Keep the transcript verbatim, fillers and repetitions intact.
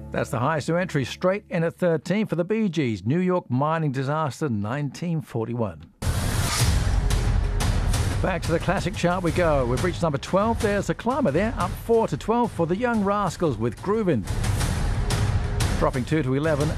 That's the highest new entry, straight in at thirteen for the Bee Gees. New York mining disaster, nineteen forty-one. Back to the classic chart we go. We've reached number twelve. There's a climber there, up four to twelve for the Young Rascals with Groovin'. Dropping two to eleven.